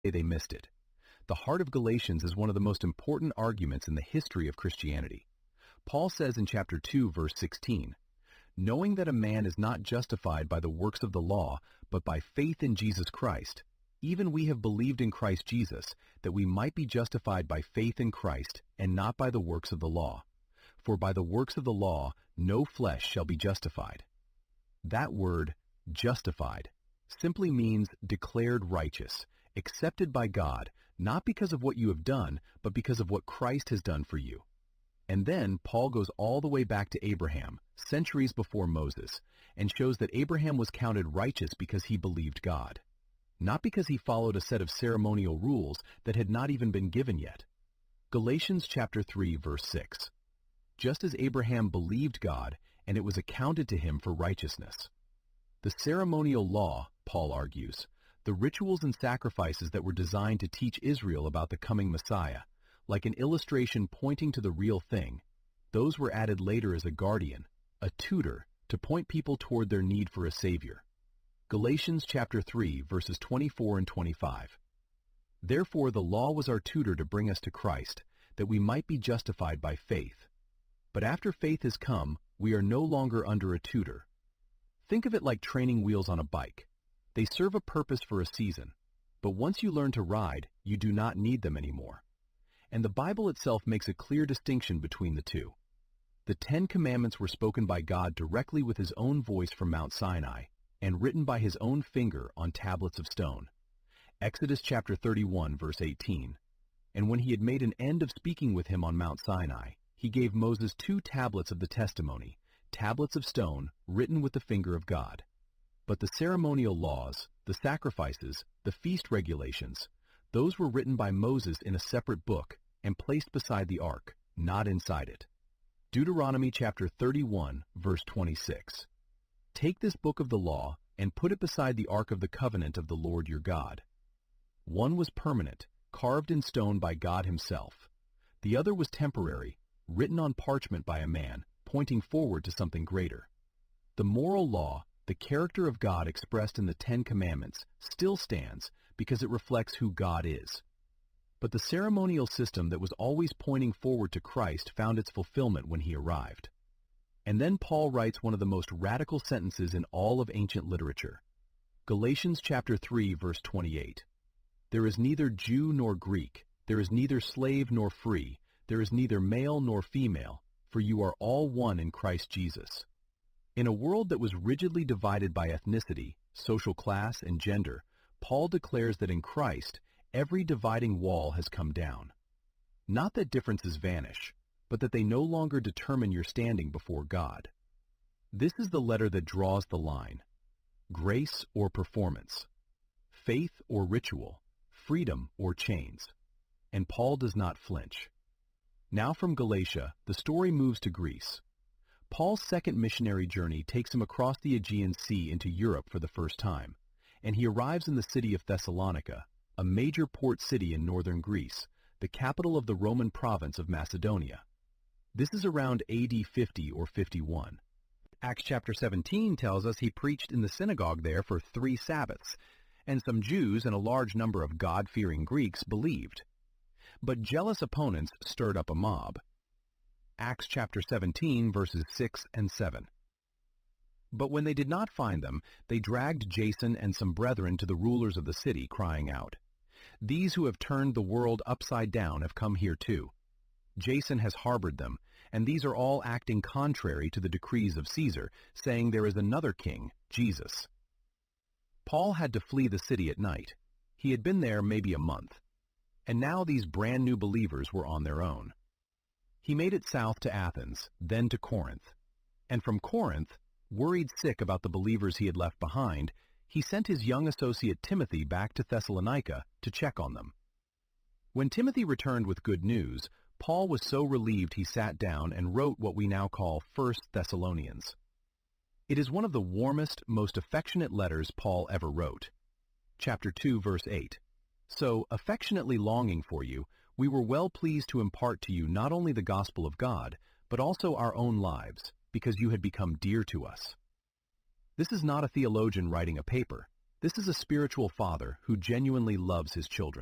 they missed it. The heart of Galatians is one of the most important arguments in the history of Christianity. Paul says in chapter 2, verse 16, "Knowing that a man is not justified by the works of the law, but by faith in Jesus Christ, even we have believed in Christ Jesus, that we might be justified by faith in Christ, and not by the works of the law. For by the works of the law no flesh shall be justified." That word, justified, simply means declared righteous, accepted by God, not because of what you have done, but because of what Christ has done for you. And then Paul goes all the way back to Abraham, centuries before Moses, and shows that Abraham was counted righteous because he believed God, not because he followed a set of ceremonial rules that had not even been given yet. Galatians chapter 3, verse 6. Just as Abraham believed God, and it was accounted to him for righteousness. The ceremonial law, Paul argues, the rituals and sacrifices that were designed to teach Israel about the coming Messiah, like an illustration pointing to the real thing, those were added later as a guardian, a tutor, to point people toward their need for a Savior. Galatians chapter 3, verses 24 and 25. Therefore the law was our tutor to bring us to Christ, that we might be justified by faith. But after faith has come, we are no longer under a tutor. Think of it like training wheels on a bike. They serve a purpose for a season, but once you learn to ride, you do not need them anymore. And the Bible itself makes a clear distinction between the two. The 10 Commandments were spoken by God directly with his own voice from Mount Sinai, and written by his own finger on tablets of stone. Exodus chapter 31, verse 18. And when he had made an end of speaking with him on Mount Sinai, he gave Moses 2 tablets of the testimony, tablets of stone, written with the finger of God. But the ceremonial laws, the sacrifices, the feast regulations, those were written by Moses in a separate book and placed beside the ark, not inside it. Deuteronomy chapter 31, verse 26. Take this book of the law and put it beside the ark of the covenant of the Lord your God. One was permanent, carved in stone by God himself. The other was temporary, written on parchment by a man, pointing forward to something greater. The moral law, the character of God expressed in the 10 Commandments, still stands because it reflects who God is. But the ceremonial system that was always pointing forward to Christ found its fulfillment when he arrived. And then Paul writes one of the most radical sentences in all of ancient literature. Galatians chapter 3, verse 28. There is neither Jew nor Greek, there is neither slave nor free, there is neither male nor female, for you are all one in Christ Jesus. In a world that was rigidly divided by ethnicity, social class, and gender, Paul declares that in Christ, every dividing wall has come down. Not that differences vanish, but that they no longer determine your standing before God. This is the letter that draws the line. Grace or performance, faith or ritual, freedom or chains. And Paul does not flinch. Now from Galatia, the story moves to Greece. Paul's second missionary journey takes him across the Aegean Sea into Europe for the first time, and he arrives in the city of Thessalonica, a major port city in northern Greece, the capital of the Roman province of Macedonia. This is around AD 50 or 51. Acts chapter 17 tells us he preached in the synagogue there for 3 Sabbaths, and some Jews and a large number of God-fearing Greeks believed. But jealous opponents stirred up a mob. Acts chapter 17, verses 6 and 7. But when they did not find them, they dragged Jason and some brethren to the rulers of the city, crying out, "These who have turned the world upside down have come here too. Jason has harbored them, and these are all acting contrary to the decrees of Caesar, saying there is another king, Jesus." Paul had to flee the city at night. He had been there maybe a month. And now these brand new believers were on their own. He made it south to Athens, then to Corinth. And from Corinth, worried sick about the believers he had left behind, he sent his young associate Timothy back to Thessalonica to check on them. When Timothy returned with good news, Paul was so relieved he sat down and wrote what we now call 1 Thessalonians. It is one of the warmest, most affectionate letters Paul ever wrote. Chapter 2, verse 8. So, affectionately longing for you, we were well pleased to impart to you not only the gospel of God, but also our own lives, because you had become dear to us. This is not a theologian writing a paper. This is a spiritual father who genuinely loves his children.